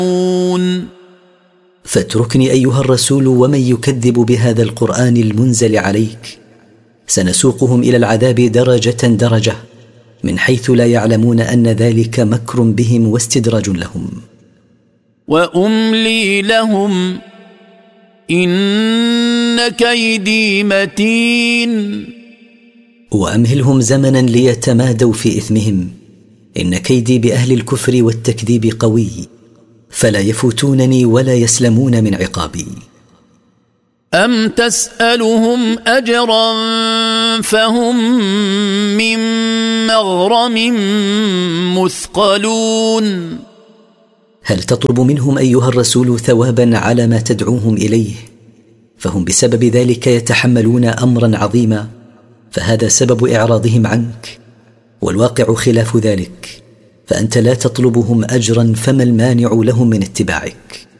فاتركني أيها الرسول ومن يكذب بهذا القرآن المنزل عليك، سنسوقهم إلى العذاب درجة درجة، من حيث لا يعلمون أن ذلك مكر بهم واستدراج لهم. وأملي لهم إن كيدي متين. وأمهلهم زمنا ليتمادوا في إثمهم، إن كيدي بأهل الكفر والتكذيب قوي، فلا يفوتونني ولا يسلمون من عقابي. أم تسألهم أجرا فهم من مغرم مثقلون. هل تطلب منهم أيها الرسول ثوابا على ما تدعوهم إليه؟ فهم بسبب ذلك يتحملون أمرا عظيما، فهذا سبب إعراضهم عنك، والواقع خلاف ذلك، فأنت لا تطلبهم أجرا، فما المانع لهم من اتباعك؟